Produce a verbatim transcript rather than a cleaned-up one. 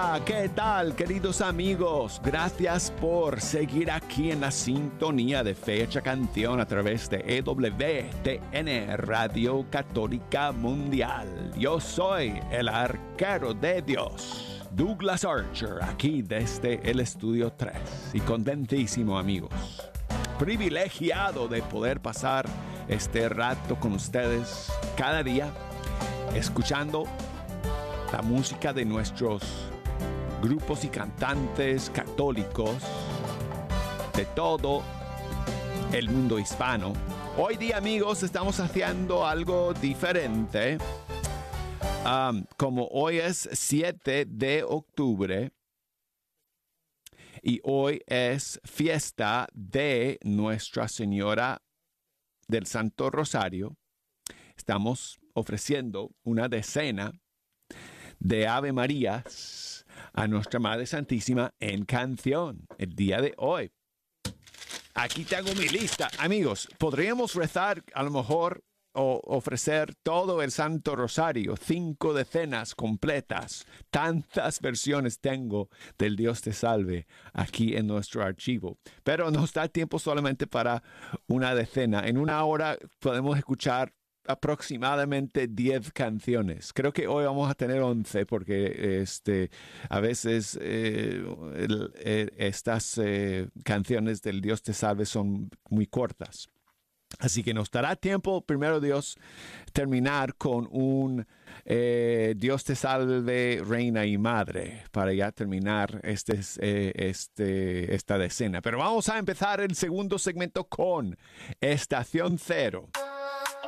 Hola, ¿qué tal, queridos amigos? Gracias por seguir aquí en la sintonía de Fecha Canción a través de E W T N Radio Católica Mundial. Yo soy el arquero de Dios, Douglas Archer, aquí desde el Estudio tres. Y contentísimo, amigos, privilegiado de poder pasar este rato con ustedes cada día, escuchando la música de nuestros grupos y cantantes católicos de todo el mundo hispano. Hoy día, amigos, estamos haciendo algo diferente. Um, como hoy es siete de octubre y hoy es fiesta de Nuestra Señora del Santo Rosario, estamos ofreciendo una decena de Ave Marías a Nuestra Madre Santísima en canción el día de hoy. Aquí tengo mi lista. Amigos, podríamos rezar a lo mejor o ofrecer todo el Santo Rosario, cinco decenas completas. Tantas versiones tengo del Dios te salve aquí en nuestro archivo. Pero nos da tiempo solamente para una decena. En una hora podemos escuchar aproximadamente diez canciones. Creo que hoy vamos a tener once porque este, a veces eh, el, eh, estas eh, canciones del Dios te salve son muy cortas. Así que nos dará tiempo, primero Dios, terminar con un eh, Dios te salve, Reina y Madre, para ya terminar este, eh, este, esta decena. Pero vamos a empezar el segundo segmento con Estación Cero.